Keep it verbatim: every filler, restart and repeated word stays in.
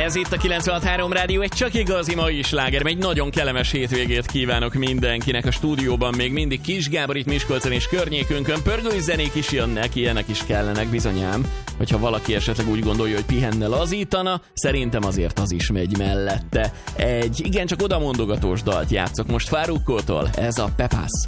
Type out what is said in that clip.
Ez itt a kilencvenhat három Rádió, egy csak igazi mai sláger. Egy nagyon kellemes hétvégét kívánok mindenkinek. A stúdióban még mindig Kis Gábor itt Miskolcon és környékünkön. Pörgős zenék is jönnek, ilyenek is kellenek bizonyám. Hogyha valaki esetleg úgy gondolja, hogy pihenne, lazítana, szerintem azért az is megy mellette. Egy igencsak odamondogatós dalt játszok most Farrukkótól, ez a Pepas.